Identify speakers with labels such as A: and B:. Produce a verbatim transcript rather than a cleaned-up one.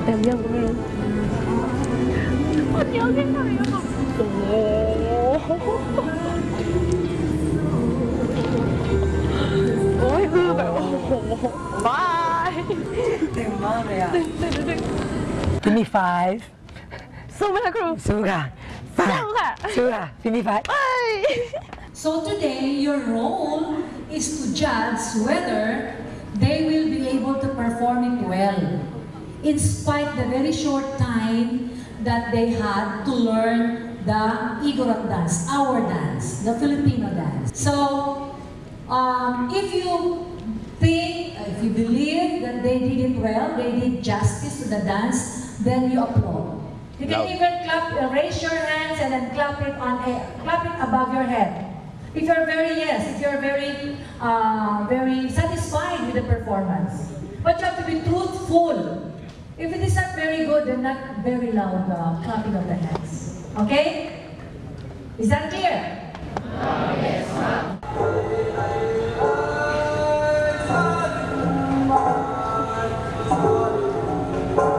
A: เต็มยังเลยคนเยอะแค่ไหนอะแบบโอ้โหโอ้ยคือแบบโอ้โหบาย
B: เต็มมากเลยอ่ะ
C: ฟินิฟาย
A: สู้ไหมคะครู
C: สู้ค่ะ
A: สู้ค่ะ
C: สู้ค่ะฟินิฟาย
D: So today, your role is to judge whether they will be able to perform it well, in spite the very short time that they had to learn the Igorot dance, our dance, the Filipino dance. So, um, if you think, if you believe that they did it well, they did justice to the dance, then you applaud. You can even clap, uh, raise your hands and then clap it on a, clap it above your head. If you're very yes, if you're very, uh, very satisfied with the performance, but you have to be truthful. If it is not very good, then not very loud uh, clapping of the hands. Okay? Is that clear?